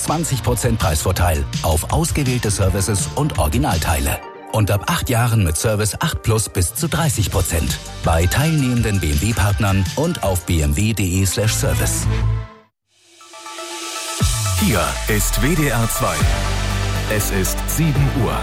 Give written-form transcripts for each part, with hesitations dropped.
20% Preisvorteil auf ausgewählte Services und Originalteile. Und ab 8 Jahren mit Service 8 Plus bis zu 30%. Bei teilnehmenden BMW-Partnern und auf bmw.de/service. Hier ist WDR 2. Es ist 7 Uhr.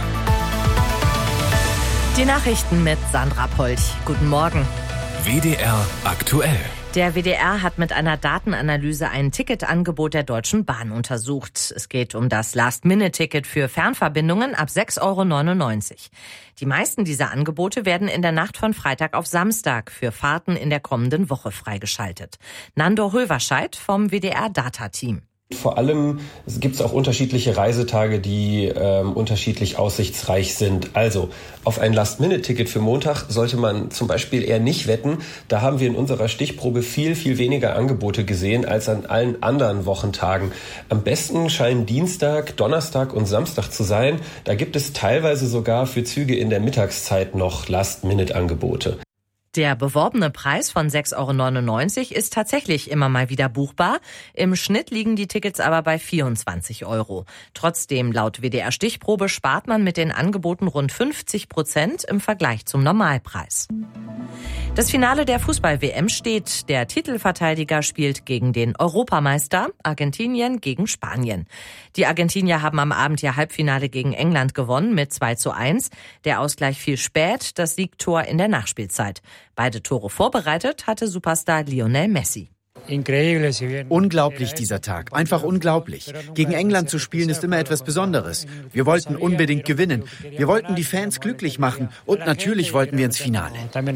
Die Nachrichten mit Sandra Polch. Guten Morgen. WDR aktuell. Der WDR hat mit einer Datenanalyse ein Ticketangebot der Deutschen Bahn untersucht. Es geht um das Last-Minute-Ticket für Fernverbindungen ab 6,99 €. Die meisten dieser Angebote werden in der Nacht von Freitag auf Samstag für Fahrten in der kommenden Woche freigeschaltet. Nando Höverscheid vom WDR-Data-Team. Vor allem gibt es auch unterschiedliche Reisetage, die unterschiedlich aussichtsreich sind. Also auf ein Last-Minute-Ticket für Montag sollte man zum Beispiel eher nicht wetten. Da haben wir in unserer Stichprobe viel, viel weniger Angebote gesehen als an allen anderen Wochentagen. Am besten scheinen Dienstag, Donnerstag und Samstag zu sein. Da gibt es teilweise sogar für Züge in der Mittagszeit noch Last-Minute-Angebote. Der beworbene Preis von 6,99 € ist tatsächlich immer mal wieder buchbar. Im Schnitt liegen die Tickets aber bei 24 €. Trotzdem, laut WDR-Stichprobe, spart man mit den Angeboten rund 50% im Vergleich zum Normalpreis. Das Finale der Fußball-WM steht. Der Titelverteidiger spielt gegen den Europameister, Argentinien gegen Spanien. Die Argentinier haben am Abend ihr Halbfinale gegen England gewonnen mit 2:1. Der Ausgleich fiel spät, das Siegtor in der Nachspielzeit. Beide Tore vorbereitet hatte Superstar Lionel Messi. Unglaublich dieser Tag, einfach unglaublich. Gegen England zu spielen ist immer etwas Besonderes. Wir wollten unbedingt gewinnen. Wir wollten die Fans glücklich machen und natürlich wollten wir ins Finale.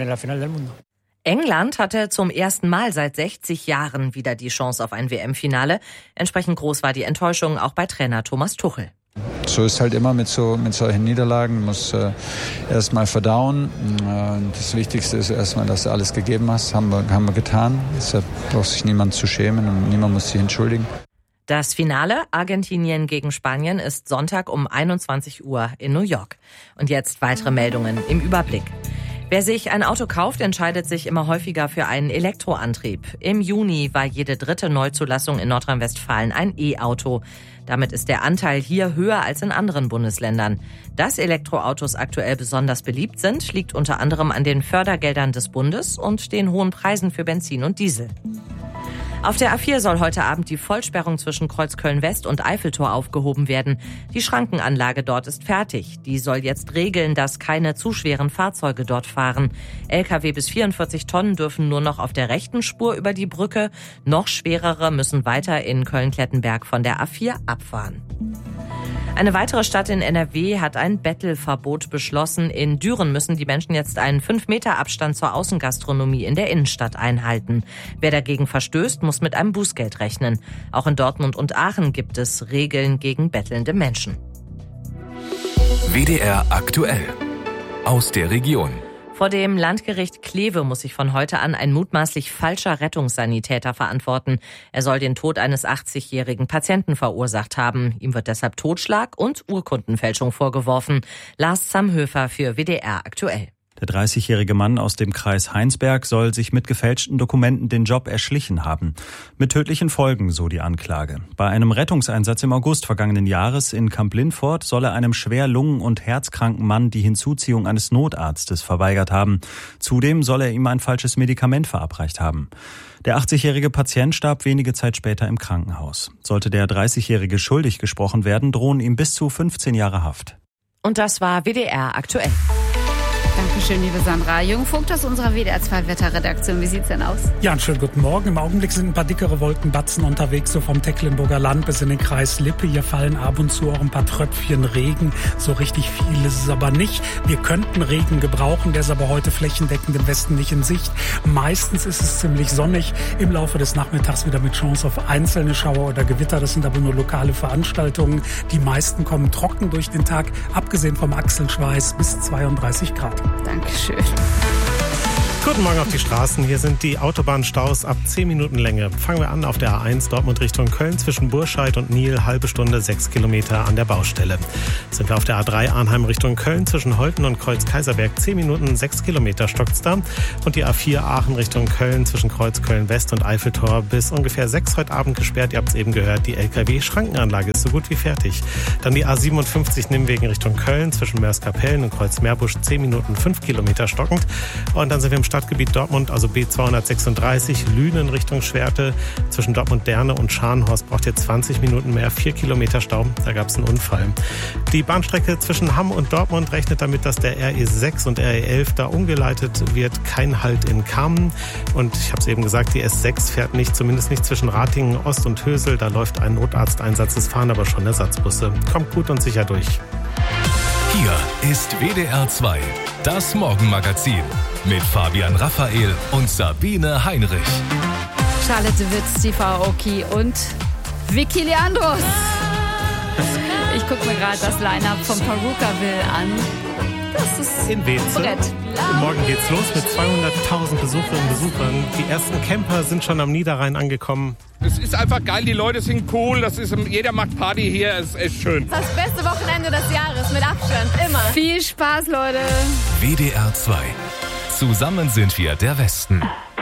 England hatte zum ersten Mal seit 60 Jahren wieder die Chance auf ein WM-Finale. Entsprechend groß war die Enttäuschung auch bei Trainer Thomas Tuchel. So ist halt immer mit solchen Niederlagen, man muss erst mal verdauen. Das Wichtigste ist erstmal, dass du alles gegeben hast, haben wir getan. Deshalb braucht sich niemand zu schämen und niemand muss sich entschuldigen. Das Finale Argentinien gegen Spanien ist Sonntag um 21 Uhr in New York. Und jetzt weitere Meldungen im Überblick. Wer sich ein Auto kauft, entscheidet sich immer häufiger für einen Elektroantrieb. Im Juni war jede dritte Neuzulassung in Nordrhein-Westfalen ein E-Auto. Damit ist der Anteil hier höher als in anderen Bundesländern. Dass Elektroautos aktuell besonders beliebt sind, liegt unter anderem an den Fördergeldern des Bundes und den hohen Preisen für Benzin und Diesel. Auf der A4 soll heute Abend die Vollsperrung zwischen Kreuzköln-West und Eiffeltor aufgehoben werden. Die Schrankenanlage dort ist fertig. Die soll jetzt regeln, dass keine zu schweren Fahrzeuge dort fahren. Lkw bis 44 Tonnen dürfen nur noch auf der rechten Spur über die Brücke. Noch schwerere müssen weiter in Köln-Klettenberg von der A4 abfahren. Eine weitere Stadt in NRW hat ein Bettelverbot beschlossen. In Düren müssen die Menschen jetzt einen 5-Meter Abstand zur Außengastronomie in der Innenstadt einhalten. Wer dagegen verstößt, muss mit einem Bußgeld rechnen. Auch in Dortmund und Aachen gibt es Regeln gegen bettelnde Menschen. WDR aktuell. Aus der Region. Vor dem Landgericht Kleve muss sich von heute an ein mutmaßlich falscher Rettungssanitäter verantworten. Er soll den Tod eines 80-jährigen Patienten verursacht haben. Ihm wird deshalb Totschlag und Urkundenfälschung vorgeworfen. Lars Zamhöfer für WDR aktuell. Der 30-jährige Mann aus dem Kreis Heinsberg soll sich mit gefälschten Dokumenten den Job erschlichen haben. Mit tödlichen Folgen, so die Anklage. Bei einem Rettungseinsatz im August vergangenen Jahres in Kamp-Lindfort soll er einem schwer lungen- und herzkranken Mann die Hinzuziehung eines Notarztes verweigert haben. Zudem soll er ihm ein falsches Medikament verabreicht haben. Der 80-jährige Patient starb wenige Zeit später im Krankenhaus. Sollte der 30-jährige schuldig gesprochen werden, drohen ihm bis zu 15 Jahre Haft. Und das war WDR aktuell. Dankeschön, liebe Sandra. Jürgen Vogt aus unserer WDR 2 Wetterredaktion. Wie sieht's denn aus? Ja, einen schönen guten Morgen. Im Augenblick sind ein paar dickere Wolkenbatzen unterwegs, so vom Tecklenburger Land bis in den Kreis Lippe. Hier fallen ab und zu auch ein paar Tröpfchen Regen. So richtig viel ist es aber nicht. Wir könnten Regen gebrauchen, der ist aber heute flächendeckend im Westen nicht in Sicht. Meistens ist es ziemlich sonnig. Im Laufe des Nachmittags wieder mit Chance auf einzelne Schauer oder Gewitter. Das sind aber nur lokale Veranstaltungen. Die meisten kommen trocken durch den Tag, abgesehen vom Achselschweiß bis 32 Grad. Dankeschön. Guten Morgen auf die Straßen. Hier sind die Autobahnstaus ab 10 Minuten Länge. Fangen wir an auf der A1 Dortmund Richtung Köln zwischen Burscheid und Niel. Halbe Stunde, 6 Kilometer an der Baustelle. Sind wir auf der A3 Arnheim Richtung Köln zwischen Holten und Kreuz-Kaiserberg. 10 Minuten, 6 Kilometer stockt's da. Und die A4 Aachen Richtung Köln zwischen Kreuz Köln-West und Eiffeltor bis ungefähr 6 heute Abend gesperrt. Ihr habt es eben gehört, die LKW-Schrankenanlage ist so gut wie fertig. Dann die A57 Nimwegen Richtung Köln zwischen Mörs-Kapellen und Kreuz-Meerbusch. 10 Minuten, 5 Kilometer stockend. Und dann sind wir im Stadtgebiet Dortmund, also B236, Lünen Richtung Schwerte. Zwischen Dortmund-Derne und Scharnhorst braucht ihr 20 Minuten mehr, 4 Kilometer Stau. Da gab es einen Unfall. Die Bahnstrecke zwischen Hamm und Dortmund rechnet damit, dass der RE6 und RE11 da umgeleitet wird. Kein Halt in Kamen. Und ich habe es eben gesagt, die S6 fährt nicht, zumindest nicht zwischen Ratingen, Ost und Hösel. Da läuft ein Notarzteinsatz. Es fahren aber schon Ersatzbusse. Kommt gut und sicher durch. Hier ist WDR 2, das Morgenmagazin mit Fabian Raphael und Sabine Heinrich. Charlotte Witz, Steve Aoki und Vicky Leandros. Ich gucke mir gerade das Line-Up von Perukaville an. Das ist in Weze. Brett. Morgen geht's los mit 200.000 Besucherinnen und Besuchern. Die ersten Camper sind schon am Niederrhein angekommen. Es ist einfach geil, die Leute sind cool, jeder macht Party hier, es ist echt schön. Das beste Wochenende des Jahres, mit Abstand, immer. Viel Spaß, Leute. WDR 2. Zusammen sind wir der Westen.